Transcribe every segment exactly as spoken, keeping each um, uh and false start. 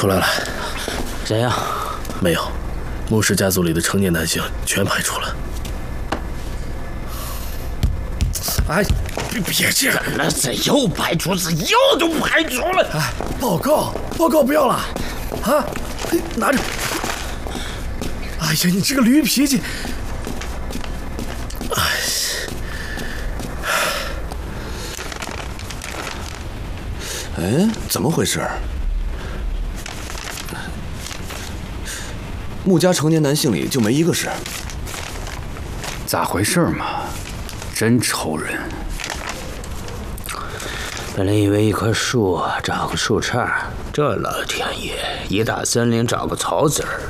出来了。 谁呀？ 没有，穆氏家族里的成年男性全排除了。哎，别别这样！ 那是又排除，是又都排除了。 哎，报告，报告不要了，啊，拿着。哎呀，你这个驴脾气！哎， 哎，怎么回事？穆家成年男性里就没一个是。 咋回事嘛？真愁人。 本来以为一棵树找个树杈，这老天爷一大森林找个草籽儿。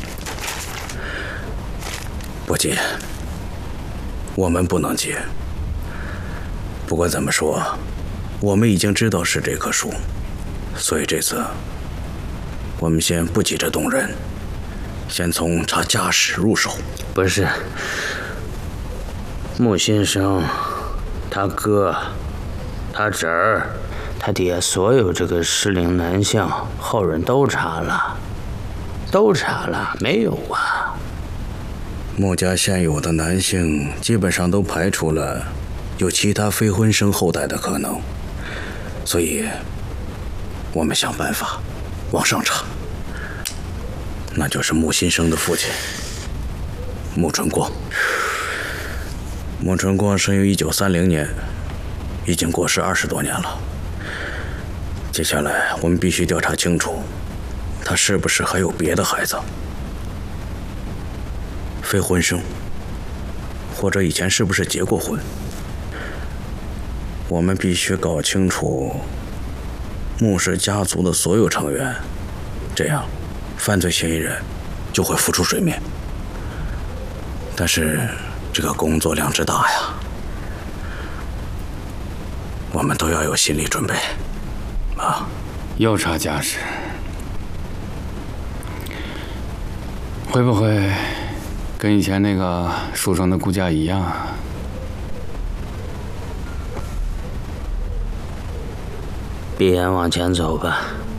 不急，我们不能急。不管怎么说，我们已经知道是这棵树，所以这次我们先不急着动人，先从查家史入手。 不是，穆先生，他哥、他侄儿、他爹，所有这个适龄男性后人都查了，都查了，没有啊。 穆家现有的男性基本上都排除了有其他非婚生后代的可能，所以我们想办法往上查，那就是穆新生的父亲穆春光。穆春光生于一九三零年，已经过世二十多年了。接下来我们必须调查清楚，他是不是还有别的孩子，非婚生，或者以前是不是结过婚。我们必须搞清楚穆氏家族的所有成员，这样犯罪嫌疑人就会浮出水面。但是这个工作量之大呀，我们都要有心理准备啊。 又查家史，会不会跟以前那个书生的顾家一样？ 闭眼往前走吧。